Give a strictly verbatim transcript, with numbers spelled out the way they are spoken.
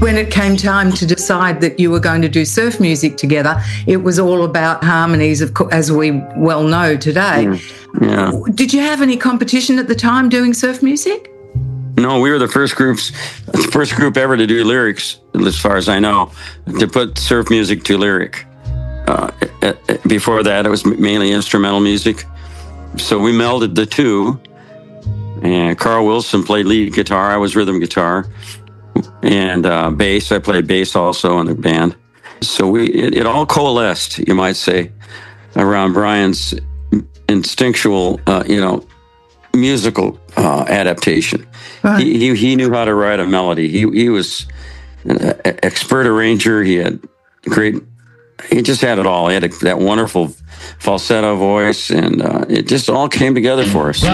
when it came time to decide that you were going to do surf music together, it was all about harmonies, of co- as we well know today. Mm, yeah. Did you have any competition at the time doing surf music? No, we were the first groups, the first group ever to do lyrics, as far as I know, to put surf music to lyric. Uh, before that, it was mainly instrumental music. So we melded the two. And Carl Wilson played lead guitar. I was rhythm guitar. And uh, bass. I played bass also in the band. So we it, it all coalesced, you might say, around Brian's instinctual, uh, you know, musical uh, adaptation. Right. He, he he knew how to write a melody. He he was an expert arranger. He had great. He just had it all. He had a, that wonderful falsetto voice, and uh, it just all came together for us.